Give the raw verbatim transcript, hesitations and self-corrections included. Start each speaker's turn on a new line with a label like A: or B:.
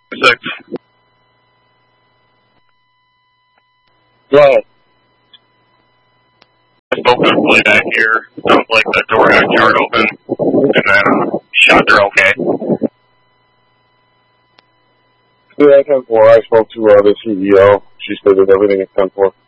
A: Six.
B: Go ahead.
A: I spoke to the back here. Sounds like the door got jarred open, and then shots are okay.
B: Yeah, ten four. I spoke to uh, the C E O. She said that everything is ten four.